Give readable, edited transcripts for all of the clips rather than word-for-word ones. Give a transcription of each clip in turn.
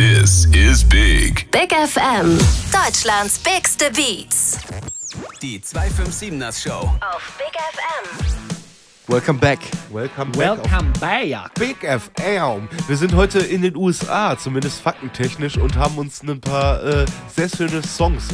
This is Big. Big FM. Deutschlands bigste Beats. Die 257ers Show. Auf Big FM. Welcome back. Welcome back. Big FM. Wir sind heute in den USA, zumindest faktentechnisch, und haben uns ein paar sehr schöne Songs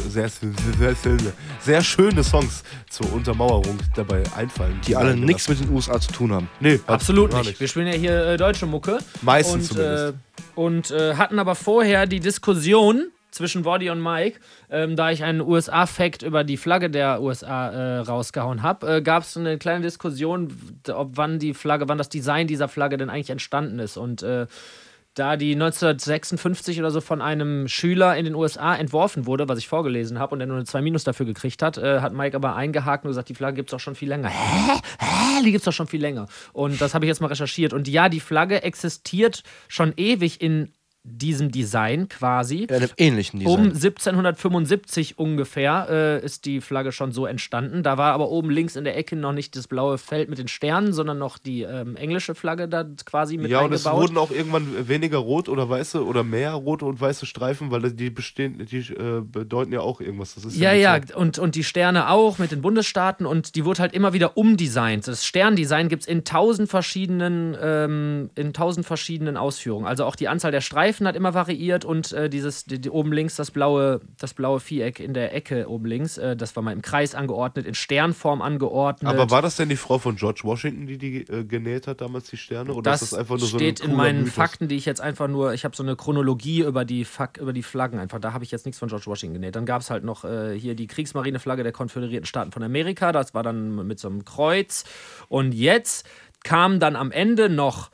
zur Untermauerung dabei einfallen. Die alle nichts mit den USA zu tun haben. Nee, absolut nicht. Wir spielen ja hier deutsche Mucke. Meistens zumindest. Und hatten aber vorher die Diskussion zwischen Woddy und Mike, da ich einen USA-Fact über die Flagge der USA rausgehauen habe, gab es eine kleine Diskussion, wann das Design dieser Flagge denn eigentlich entstanden ist. Und da die 1956 oder so von einem Schüler in den USA entworfen wurde, was ich vorgelesen habe, und der nur eine 2- dafür gekriegt hat, hat Mike aber eingehakt und gesagt, die Flagge gibt es doch schon viel länger. Die gibt es doch schon viel länger. Und das habe ich jetzt mal recherchiert. Und ja, die Flagge existiert schon ewig in diesem Design quasi. In einem ähnlichen Design. Um 1775 ungefähr ist die Flagge schon so entstanden. Da war aber oben links in der Ecke noch nicht das blaue Feld mit den Sternen, sondern noch die englische Flagge da quasi mit eingebaut. Ja, und es wurden auch irgendwann weniger rot oder weiße oder mehr rote und weiße Streifen, weil die bedeuten ja auch irgendwas. Das ist ja, und die Sterne auch mit den Bundesstaaten, und die wurde halt immer wieder umdesignt. Das Sterndesign gibt es in 1000 verschiedenen Ausführungen. Also auch die Anzahl der Streifen hat immer variiert, und oben links das blaue Viereck in der Ecke oben links, das war mal im Kreis angeordnet, in Sternform angeordnet. Aber war das denn die Frau von George Washington, die genäht hat damals die Sterne? Oder das ist das einfach nur steht so ein in meinen Mythos? Fakten, die ich jetzt einfach nur, ich habe so eine Chronologie über die Flaggen einfach, da habe ich jetzt nichts von George Washington genäht. Dann gab es halt noch hier die Kriegsmarineflagge der Konföderierten Staaten von Amerika, das war dann mit so einem Kreuz, und jetzt kam dann am Ende noch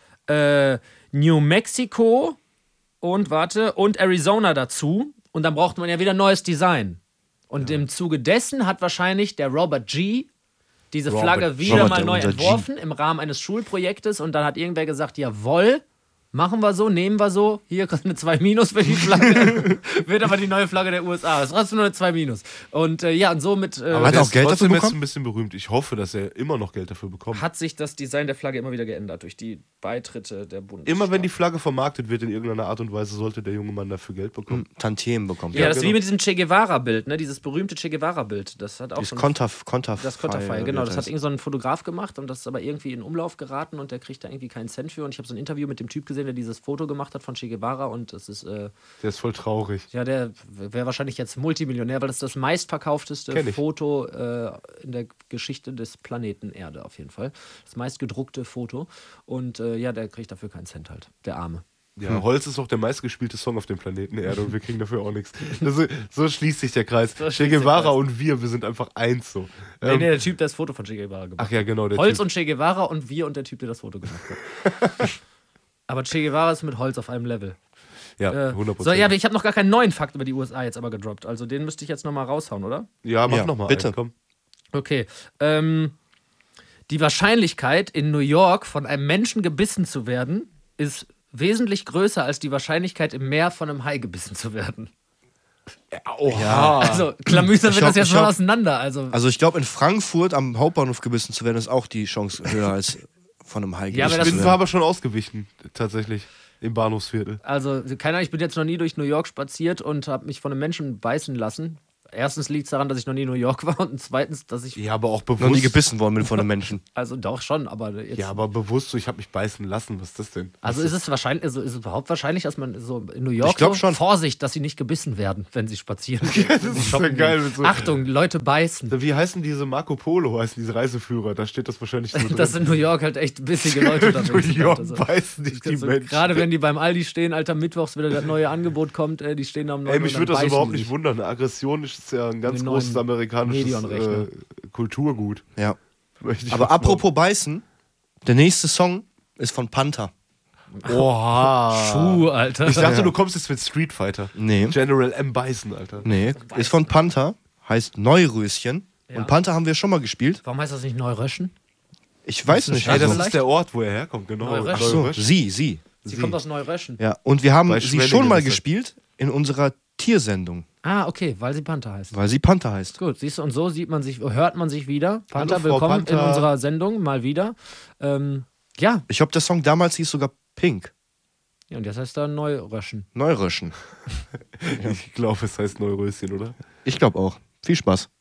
New Mexico und Arizona dazu, und dann brauchte man ja wieder neues Design. Und im Zuge dessen hat wahrscheinlich der Robert G. diese Flagge wieder mal neu entworfen im Rahmen eines Schulprojektes, und dann hat irgendwer gesagt, jawohl, machen wir so, nehmen wir so, hier kommt eine 2- für die Flagge, wird aber die neue Flagge der USA. Das ist nur eine 2-. Und und somit aber hat er auch Geld dafür bekommen? Jetzt ein bisschen berühmt. Ich hoffe, dass er immer noch Geld dafür bekommt. Hat sich das Design der Flagge immer wieder geändert durch die Beitritte der Bundesstaaten. Immer wenn die Flagge vermarktet wird in irgendeiner Art und Weise, sollte der junge Mann dafür Geld bekommen. Tantiemen bekommen. Ja, das ist wie mit diesem Che Guevara-Bild, ne? Dieses berühmte Che Guevara-Bild. Das hat auch das schon... Konterfei. Das Konterfei, genau. Das hat irgend so ein Fotograf gemacht, und das ist aber irgendwie in Umlauf geraten, und der kriegt da irgendwie keinen Cent für. Und ich habe so ein Interview mit dem Typ gesehen, der dieses Foto gemacht hat von Che Guevara, und das ist... der ist voll traurig. Ja, der wäre wahrscheinlich jetzt Multimillionär, weil das ist das meistverkaufteste Foto in der Geschichte des Planeten Erde auf jeden Fall. Das meistgedruckte Foto. Und der kriegt dafür keinen Cent halt, der Arme. Ja, Holz ist auch der meistgespielte Song auf dem Planeten Erde, und wir kriegen dafür auch nichts. So schließt sich der Kreis. Che Guevara und wir sind einfach eins so. Nee, der Typ, der das Foto von Che Guevara gemacht hat. Ach ja, genau. Der Holz Typ. und Che Guevara und wir und der Typ, der das Foto gemacht hat. Aber Che Guevara ist mit Holz auf einem Level. Ja, 100%. So, ja, aber ich habe noch gar keinen neuen Fakt über die USA jetzt aber gedroppt. Also den müsste ich jetzt nochmal raushauen, oder? Ja, mach nochmal. Bitte. Komm. Okay. Die Wahrscheinlichkeit, in New York von einem Menschen gebissen zu werden, ist wesentlich größer als die Wahrscheinlichkeit, im Meer von einem Hai gebissen zu werden. Ja. Also, klamüsern wir das jetzt mal auseinander. Also ich glaube, in Frankfurt am Hauptbahnhof gebissen zu werden, ist auch die Chance höher als von einem Hai gebissen Ich bin aber schon ausgewichen, tatsächlich, im Bahnhofsviertel. Also, keine Ahnung, ich bin jetzt noch nie durch New York spaziert und habe mich von einem Menschen beißen lassen. Erstens liegt es daran, dass ich noch nie in New York war, und zweitens, dass ich... Ja, aber auch bewusst. noch nie gebissen worden bin von einem Menschen. Also doch schon, aber jetzt... Ja, aber bewusst so, ich habe mich beißen lassen. Was ist das denn? Also ist es überhaupt wahrscheinlich, dass man so in New York Ich glaub schon. Vorsicht, dass sie nicht gebissen werden, wenn sie spazieren. Das ist ja geil. Mit so Achtung, Leute beißen. Wie heißen diese Marco Polo, heißen diese Reiseführer? Da steht das wahrscheinlich so drin. Dass in New York halt echt bissige Leute da In New York sind. beißen dich die Menschen. Gerade wenn die beim Aldi stehen, Alter, mittwochs wieder das neue Angebot kommt, die stehen am 9 Ey, mich würde das überhaupt nicht wundern. wundern. Aggression ist ja ein ganz Den großes neuen amerikanisches Medion-Rechner. Kulturgut. Ja. Möchte ich Aber fast apropos beißen, der nächste Song ist von Panther. glauben. Oha. Puh, Alter. Ich dachte, du kommst jetzt mit Street Fighter. Nee. General M. Bison, Alter. Nee, ist von Panther, heißt Neuröschen. Ja. Und Panther haben wir schon mal gespielt. Warum heißt das nicht Neuröschen? Ich weiß nicht. Ey, das Also, ist der Ort, wo er herkommt, genau. Neuröschen. ach so, Neuröschen. sie. Sie kommt aus Neuröschen. Ja, und wir haben Bei sie Schwenningen schon mal ist das. gespielt in unserer Tiersendung, Ah, okay, weil sie Panther heißt. weil sie Panther heißt. Gut, siehst du, und so hört man sich wieder. Panther, Hallo, Frau willkommen Panther. in unserer Sendung, mal wieder. Ja, Ich glaube, der Song damals hieß sogar Pink. Ja, und jetzt heißt er Neuröschen. Neuröschen. Ich glaube, es heißt Neuröschen, oder? Ich glaube auch. Viel Spaß.